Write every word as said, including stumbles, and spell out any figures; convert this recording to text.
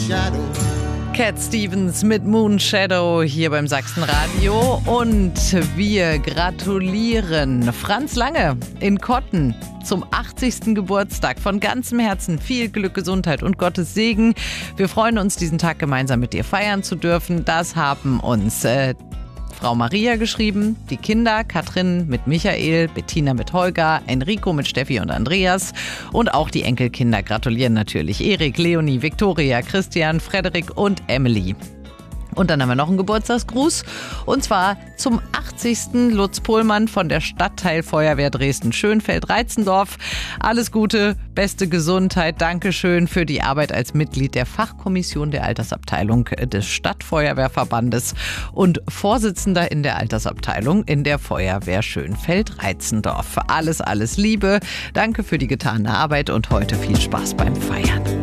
shadow. Cat Stevens mit Moon Shadow hier beim Sachsenradio und wir gratulieren Franz Lange in Kotten zum achtzigsten Geburtstag. Von ganzem Herzen viel Glück, Gesundheit und Gottes Segen. Wir freuen uns, diesen Tag gemeinsam mit dir feiern zu dürfen. Das haben uns äh, Frau Maria geschrieben, die Kinder, Katrin mit Michael, Bettina mit Holger, Enrico mit Steffi und Andreas und auch die Enkelkinder gratulieren natürlich. Erik, Leonie, Viktoria, Christian, Frederik und Emily. Und dann haben wir noch einen Geburtstagsgruß und zwar zum achtzigsten Lutz Pohlmann von der Stadtteilfeuerwehr Dresden-Schönfeld-Reitzendorf. Alles Gute, beste Gesundheit, Dankeschön für die Arbeit als Mitglied der Fachkommission der Altersabteilung des Stadtfeuerwehrverbandes und Vorsitzender in der Altersabteilung in der Feuerwehr Schönfeld-Reitzendorf. Alles, alles Liebe, danke für die getane Arbeit und heute viel Spaß beim Feiern.